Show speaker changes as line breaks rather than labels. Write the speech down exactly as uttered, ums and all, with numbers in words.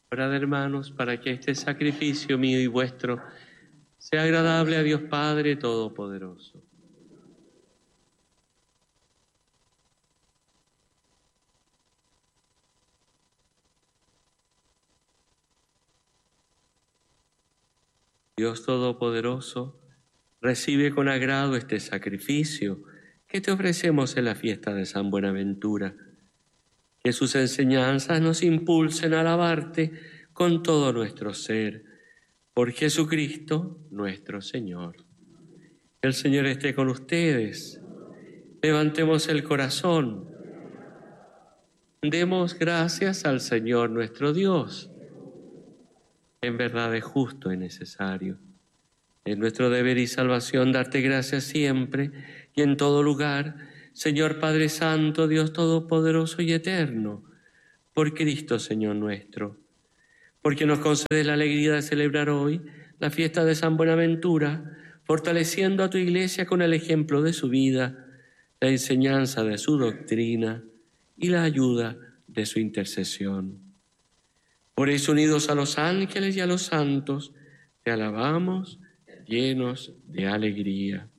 Orad, hermanos, para que este sacrificio mío y vuestro sea agradable a Dios Padre Todopoderoso. Dios Todopoderoso, recibe con agrado este sacrificio que te ofrecemos en la fiesta de San Buenaventura. Que sus enseñanzas nos impulsen a alabarte con todo nuestro ser. Por Jesucristo nuestro Señor. El Señor esté con ustedes. Levantemos el corazón. Demos gracias al Señor nuestro Dios. En verdad es justo y necesario. Es nuestro deber y salvación darte gracias siempre y en todo lugar, Señor Padre Santo, Dios Todopoderoso y Eterno, por Cristo Señor nuestro, porque nos concedes la alegría de celebrar hoy la fiesta de San Buenaventura, fortaleciendo a tu Iglesia con el ejemplo de su vida, la enseñanza de su doctrina y la ayuda de su intercesión. Por eso, unidos a los ángeles y a los santos, te alabamos llenos de alegría.